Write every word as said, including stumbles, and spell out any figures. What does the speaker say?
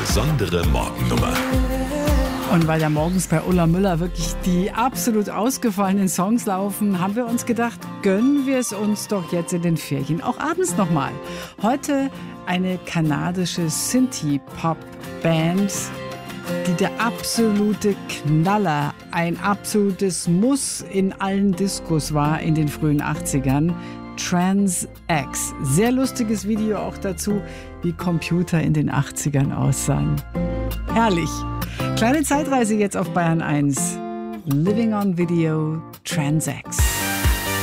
besondere Morgennummer. Und weil ja morgens bei Ulla Müller wirklich die absolut ausgefallenen Songs laufen, haben wir uns gedacht, gönnen wir es uns doch jetzt in den Ferien, auch abends nochmal. Heute eine kanadische Synthie-Pop-Band, die der absolute Knaller, ein absolutes Muss in allen Diskos war in den frühen achtzigern. Trans-X. Sehr lustiges Video auch dazu, wie Computer in den achtzigern aussahen. Herrlich. Kleine Zeitreise jetzt auf Bayern eins. Living on Video, Trans-X.